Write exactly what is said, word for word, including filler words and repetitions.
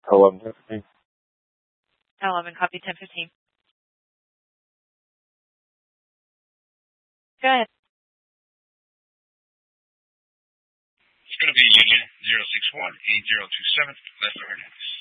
eleven fifteen. eleven, copy ten fifteen. Go ahead. It's going to be Union zero six one eight zero two seven, Lester Hernandez.